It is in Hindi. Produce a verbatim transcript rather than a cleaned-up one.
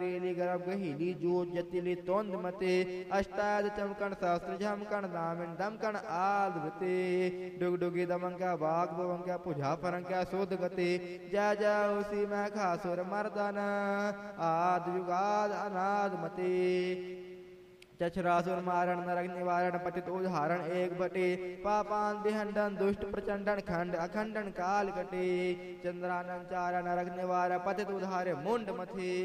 तेली गर्भ गहीली जोत जतिली तोंद मते अष्टाद चमकण सहस्त्र झमकण दामिन दमकण आद वृते डुग डुगी दमंका बाग बवंका पुझा परंका शोध गते जा जा उसी मैं खासुर मर्दन आद युगाद अनाद मते चछरासुर मारण नरक निवारण पतित उदाहरण एक बटे पापान दिहंडन दुष्ट प्रचंडन खंड अखंडन काल कटे चंद्रानन चारा नरक निवार पतित उधारे मुंड मथे